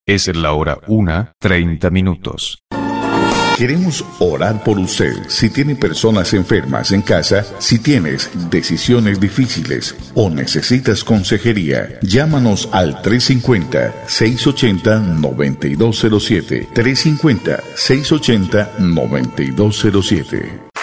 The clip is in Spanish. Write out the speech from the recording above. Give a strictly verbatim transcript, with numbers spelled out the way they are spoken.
Es la hora una, treinta minutos. Queremos orar por usted. Si tiene personas enfermas en casa, si tienes decisiones difíciles o necesitas consejería, llámanos al tres cinco cero, seis ocho cero, nueve dos cero siete. tres cinco cero, seis ocho cero, nueve dos cero siete.